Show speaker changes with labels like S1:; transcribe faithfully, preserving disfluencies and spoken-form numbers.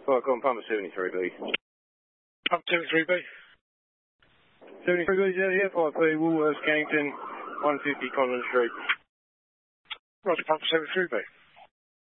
S1: Well, go on, pump seventy-three B.
S2: Pump seventy-three B.
S1: seventy-three B, yeah, five P, Woolworths, Cannington, one fifty Conlon Street.
S2: Roger, pump seventy-three B.